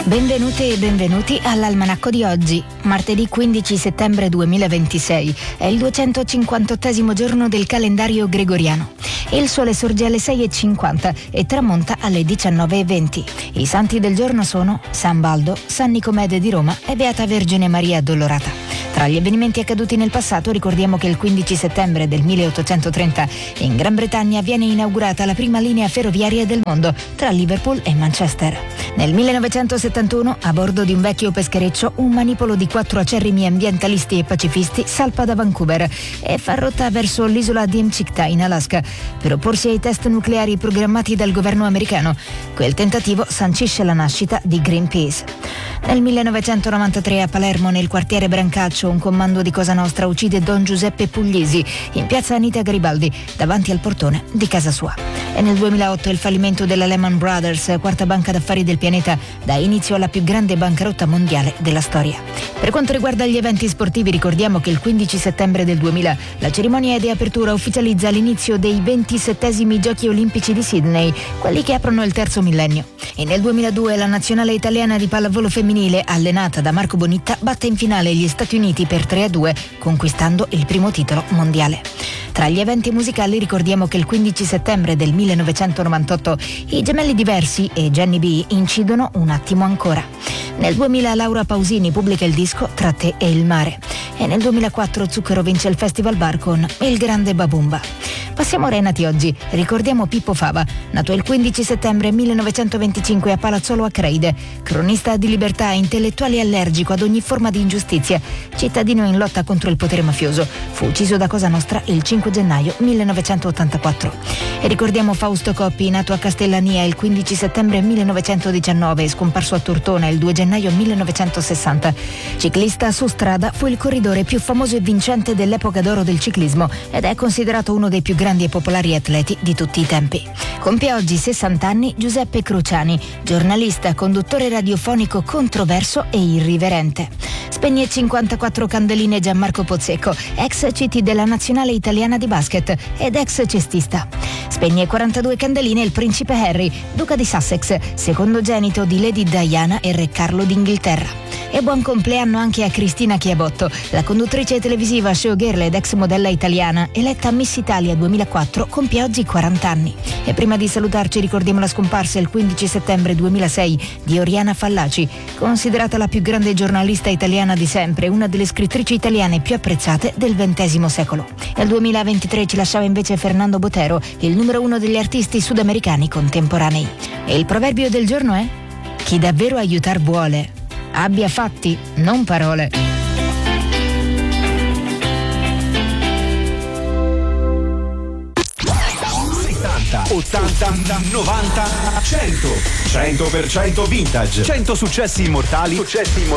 Benvenute e benvenuti all'Almanacco di oggi, martedì 15 settembre 2026. È il 258° giorno del calendario gregoriano. Il sole sorge alle 6:50 e tramonta alle 19:20. I santi del giorno sono San Baldo, San Nicomede di Roma e Beata Vergine Maria Addolorata. Tra gli avvenimenti accaduti nel passato ricordiamo che il 15 settembre del 1830 in Gran Bretagna viene inaugurata la prima linea ferroviaria del mondo tra Liverpool e Manchester. Nel 1971, a bordo di un vecchio peschereccio, un manipolo di 4 acerrimi ambientalisti e pacifisti salpa da Vancouver e fa rotta verso l'isola di Amchitka in Alaska per opporsi ai test nucleari programmati dal governo americano. Quel tentativo sancisce la nascita di Greenpeace. Nel 1993 a Palermo, nel quartiere Brancaccio, un comando di Cosa Nostra uccide Don Giuseppe Puglisi in piazza Anita Garibaldi, davanti al portone di casa sua. E nel 2008 il fallimento della Lehman Brothers, quarta banca d'affari del pianeta, dà inizio alla più grande bancarotta mondiale della storia. Per quanto riguarda gli eventi sportivi, ricordiamo che il 15 settembre del 2000 la cerimonia di apertura ufficializza l'inizio dei 27esimi Giochi Olimpici di Sydney, quelli che aprono il terzo millennio. E nel 2002 la nazionale italiana di pallavolo femminile, allenata da Marco Bonitta, batte in finale gli Stati Uniti per 3-2, conquistando il primo titolo mondiale. Tra gli eventi musicali ricordiamo che il 15 settembre del 1998 i Gemelli Diversi e Jenny B incidono Un attimo ancora. Nel 2000 Laura Pausini pubblica il disco Tra te e il mare. E nel 2004 Zucchero vince il Festival Bar con Il grande Babumba. Passiamo ora ai nati oggi. Ricordiamo Pippo Fava, nato il 15 settembre 1925 a Palazzolo Acreide, cronista di libertà, intellettuale allergico ad ogni forma di ingiustizia, cittadino in lotta contro il potere mafioso. Fu ucciso da Cosa Nostra il 5 gennaio 1984. E ricordiamo Fausto Coppi, nato a Castellania il 15 settembre 1919 e scomparso a Tortona il 2 gennaio 1960. Ciclista su strada, fu il corridore più famoso e vincente dell'epoca d'oro del ciclismo ed è considerato uno dei più grandi e popolari atleti di tutti i tempi. Compie oggi 60 anni Giuseppe Cruciani, giornalista, conduttore radiofonico controverso e irriverente. Spegne 54 candeline Gianmarco Pozzecco, ex CT della nazionale italiana di basket ed ex cestista. Spegne 42 candeline il principe Harry, duca di Sussex, secondogenito di Lady Diana e re Carlo d'Inghilterra. E buon compleanno anche a Cristina Chiabotto, la conduttrice televisiva, showgirl ed ex modella italiana, eletta Miss Italia 2004, compie oggi 40 anni. E prima di salutarci ricordiamo la scomparsa il 15 settembre 2006 di Oriana Fallaci, considerata la più grande giornalista italiana di sempre, una delle scrittrici italiane più apprezzate del XX secolo. Nel 2023 ci lasciava invece Fernando Botero, il numero 1 degli artisti sudamericani contemporanei. E il proverbio del giorno è: chi davvero aiutar vuole, abbia fatti, non parole. 80, 90, 100% vintage. 100 successi immortali